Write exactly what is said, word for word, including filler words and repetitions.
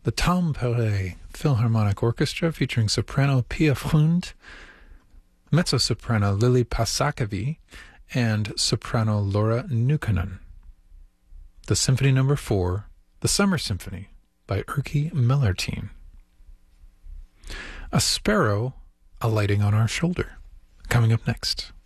the Tampere Philharmonic Orchestra featuring soprano Pia Frund, mezzo-soprano Lili Pasakevi, and soprano Laura Nukkonen. The Symphony Number four, The Summer Symphony by Erkki Mellerteen. A Sparrow Alighting on Our Shoulder, coming up next.